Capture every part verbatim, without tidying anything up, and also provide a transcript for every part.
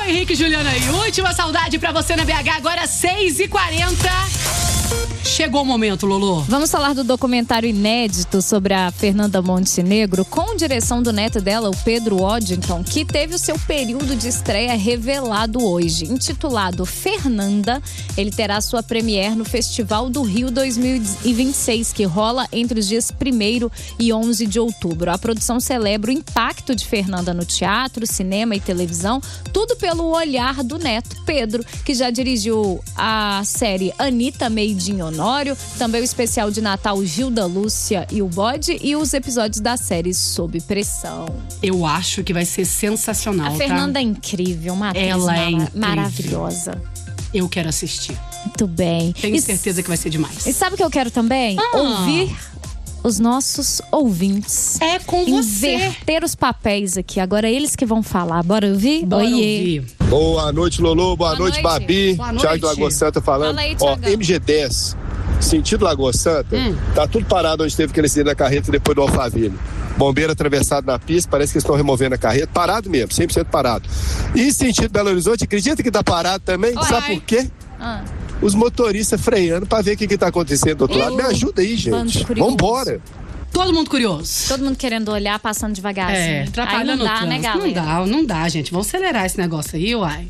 Henrique e Juliana aí. Última saudade pra você na B H, agora seis e quarenta. Chegou o momento, Lolo. Vamos falar do documentário inédito sobre a Fernanda Montenegro, com direção do neto dela, o Pedro Waddington, que teve o seu período de estreia revelado hoje. Intitulado Fernanda, ele terá sua premiere no Festival do Rio dois mil e vinte e seis, que rola entre os dias primeiro e onze de outubro. A produção celebra o impacto de Fernanda no teatro, cinema e televisão, tudo pelo olhar do neto, Pedro, que já dirigiu a série Anitta Made in Honório, também o especial de Natal Gilda Lúcia e o Bode e os episódios da série Sob Pressão. Eu acho que vai ser sensacional, A Fernanda tá? é incrível, uma atriz Ela é mara- incrível. maravilhosa. Eu quero assistir. Muito bem. Tenho E certeza que vai ser demais. E sabe o que eu quero também? Ah. Ouvir os nossos ouvintes. É com você. Inverter os papéis aqui. Agora eles que vão falar. Bora ouvir? Bora Oiê. ouvir. Boa noite, Lolo. Boa, Boa noite, noite. Babi. Boa Thiago noite. de Lagoa Santa falando. Fala aí, Ó, Thiagão. M G dez, sentido Lagoa Santa, Hum. tá tudo parado onde teve aquele acidente na carreta depois do Alphaville. Bombeiro atravessado na pista, parece que estão removendo a carreta. Parado mesmo, cem por cento parado. E sentido Belo Horizonte, acredita que tá parado também? Uai. Sabe por quê? Ah. Os motoristas freando pra ver o que que tá acontecendo do outro Eu- lado. Me ajuda aí, Bando gente. curioso. Vambora. Todo mundo curioso. Todo mundo querendo olhar, passando devagarzinho. É, Aí atrapalhando não dá, o né, trânsito. galera? Não dá, não dá, gente. Vamos acelerar esse negócio aí, uai.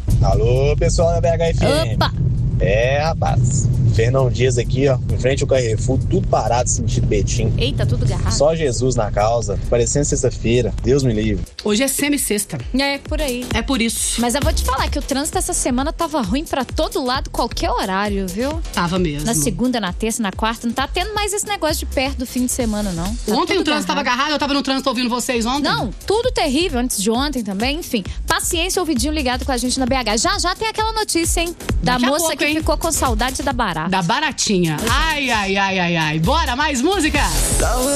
Alô, pessoal da B H F M. Opa! É, rapaz. Fernão Dias aqui, ó, em frente ao Carrefour, tudo parado, sentido Betim. Eita, tudo garrado. Só Jesus na causa, parecendo sexta-feira. Deus me livre. Hoje é semi-sexta. É, por aí. É por isso. Mas eu vou te falar que o trânsito essa semana tava ruim pra todo lado, qualquer horário, viu? Tava mesmo. Na segunda, na terça, na quarta, não tá tendo mais esse negócio de perto do fim de semana, não. Tá Ontem tudo o trânsito tava garrado. agarrado, eu tava no trânsito ouvindo vocês ontem. Não, tudo terrível, antes de ontem também, enfim. Paciência, ouvidinho ligado com a gente na B H. Já, já tem aquela notícia, hein? Da Daqui a moça pouco, que hein? ficou com saudade da barata. Da baratinha. Ai, ai, ai, ai, ai. Bora, mais música?